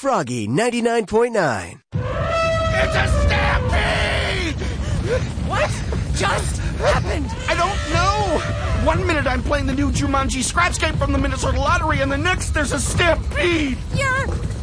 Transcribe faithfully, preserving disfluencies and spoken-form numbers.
Froggy ninety-nine point nine. It's a stampede! What just happened? I don't know! One minute I'm playing the new Jumanji Scratchscape from the Minnesota Lottery, and the next there's a stampede! You're